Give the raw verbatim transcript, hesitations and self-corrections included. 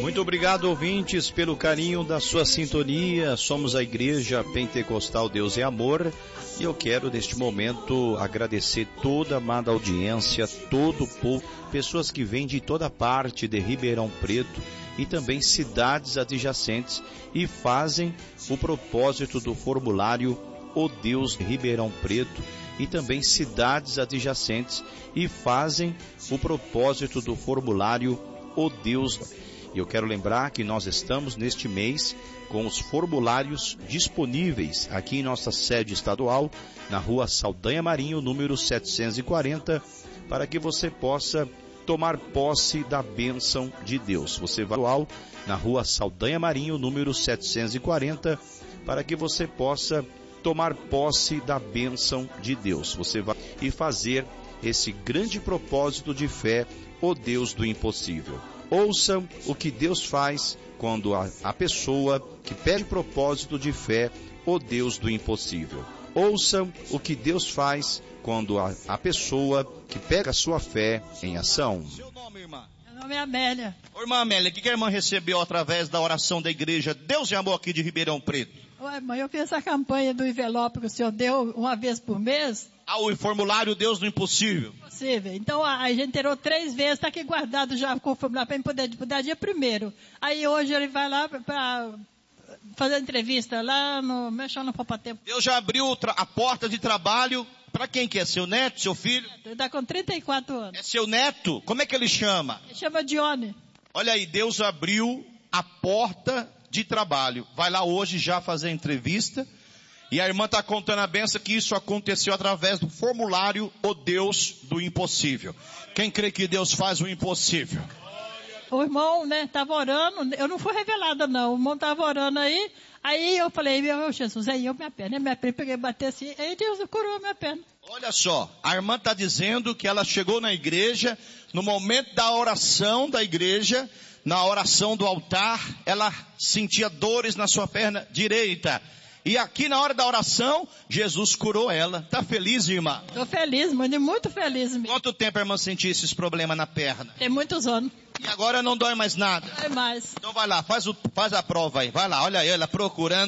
Muito obrigado, ouvintes, pelo carinho da sua sintonia. Somos a Igreja Pentecostal Deus é Amor e eu quero, neste momento, agradecer toda a amada audiência, todo o povo, pessoas que vêm de toda parte de Ribeirão Preto e também cidades adjacentes e fazem o propósito do formulário O Deus de Ribeirão Preto e também cidades adjacentes e fazem o propósito do formulário O Deus. E eu quero lembrar que nós estamos neste mês com os formulários disponíveis aqui em nossa sede estadual, na rua Saldanha Marinho, número setecentos e quarenta, para que você possa tomar posse da bênção de Deus. Você vai na rua Saldanha Marinho, número setecentos e quarenta, para que você possa tomar posse da bênção de Deus. Você vai e fazer esse grande propósito de fé, o Deus do impossível. Ouçam o que Deus faz quando a, a pessoa que pede propósito de fé, o Deus do impossível. Ouçam o que Deus faz quando a, a pessoa que pega a sua fé em ação. Seu nome, irmã? Meu nome é Amélia. Ô, irmã Amélia, o que a irmã recebeu através da oração da igreja Deus é Amor aqui de Ribeirão Preto? Oi, mãe, eu fiz essa campanha do envelope que o senhor deu uma vez por mês. Ah, o formulário Deus do Impossível. Possível. Então a, a gente tirou três vezes, está aqui guardado já com o formulário para ele poder dar dia primeiro. Aí hoje ele vai lá para fazer entrevista lá no Mexão no Poupa Tempo. Deus já abriu a porta de trabalho para quem que é? Seu neto, seu filho? Ele está com trinta e quatro anos. É seu neto? Como é que ele chama? Ele chama Dione. Olha aí, Deus abriu a porta de trabalho. Vai lá hoje já fazer a entrevista. E a irmã está contando a benção que isso aconteceu através do formulário O Deus do Impossível. Quem crê que Deus faz o impossível? O irmão, né, estava orando, eu não fui revelada não, o irmão estava orando aí, aí eu falei, meu Jesus, aí eu minha perna, minha perna, peguei e bati assim, aí Deus curou a minha perna. Olha só, a irmã está dizendo que ela chegou na igreja, no momento da oração da igreja, na oração do altar, ela sentia dores na sua perna direita. E aqui na hora da oração, Jesus curou ela. Tá feliz, irmã? Tô feliz, mano, muito feliz mesmo. Quanto tempo a irmã sentia esses problemas na perna? Tem muitos anos. E agora não dói mais nada? Não dói mais. Então vai lá, faz, o, faz a prova aí. Vai lá, olha aí, ela procurando.